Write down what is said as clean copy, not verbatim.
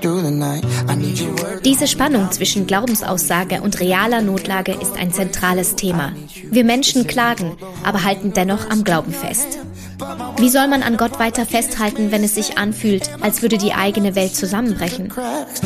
Diese Spannung zwischen Glaubensaussage und realer Notlage ist ein zentrales Thema. Wir Menschen klagen, aber halten dennoch am Glauben fest. Wie soll man an Gott weiter festhalten, wenn es sich anfühlt, als würde die eigene Welt zusammenbrechen?